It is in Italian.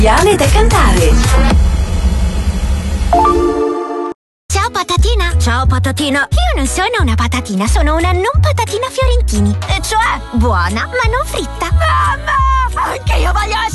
Italiane da cantare. Ciao patatina! Ciao patatina! Io non sono una patatina, sono una non patatina fiorentini. E cioè? Buona, ma non fritta. Mamma! Anche io voglio